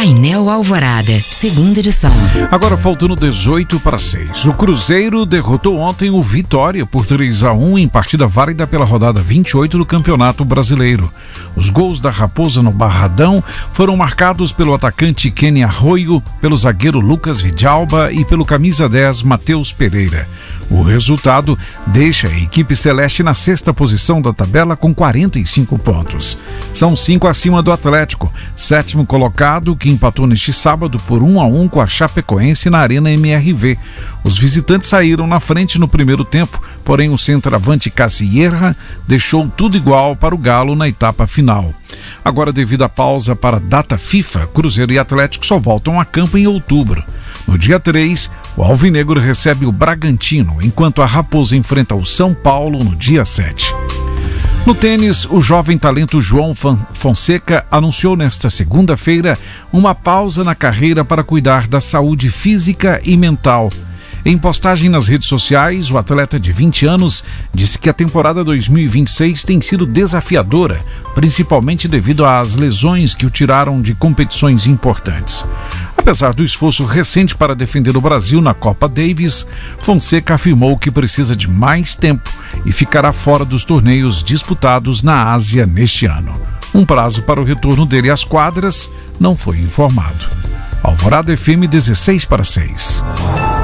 Painel Alvorada, segunda edição. Agora faltando 18:06. O Cruzeiro derrotou ontem o Vitória por 3-1 em partida válida pela rodada 28 do Campeonato Brasileiro. Os gols da Raposa no Barradão foram marcados pelo atacante Kenny Arroio, pelo zagueiro Lucas Vidalba e pelo camisa 10 Matheus Pereira. O resultado deixa a equipe celeste na sexta posição da tabela com 45 pontos. São 5 acima do Atlético, sétimo colocado, que empatou neste sábado por 1-1 com a Chapecoense na Arena MRV. Os visitantes saíram na frente no primeiro tempo, porém o centroavante Casierra deixou tudo igual para o Galo na etapa final. Agora, devido à pausa para a data FIFA, Cruzeiro e Atlético só voltam a campo em outubro. No dia 3, o Alvinegro recebe o Bragantino, enquanto a Raposa enfrenta o São Paulo no dia 7. No tênis, o jovem talento João Fonseca anunciou nesta segunda-feira uma pausa na carreira para cuidar da saúde física e mental. Em postagem nas redes sociais, o atleta de 20 anos disse que a temporada 2026 tem sido desafiadora, principalmente devido às lesões que o tiraram de competições importantes. Apesar do esforço recente para defender o Brasil na Copa Davis, Fonseca afirmou que precisa de mais tempo e ficará fora dos torneios disputados na Ásia neste ano. Um prazo para o retorno dele às quadras não foi informado. Alvorada FM 16:06.